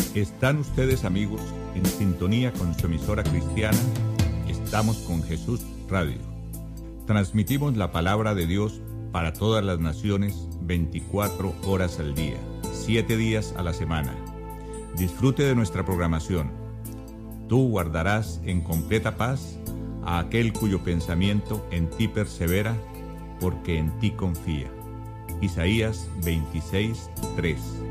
Están ustedes, amigos, en sintonía con su emisora cristiana. Estamos con Jesús Radio. Transmitimos la palabra de Dios para todas las naciones 24 horas al día, 7 días a la semana. Disfrute de nuestra programación. Tú guardarás en completa paz a aquel cuyo pensamiento en ti persevera, porque en ti confía. Isaías 26:3.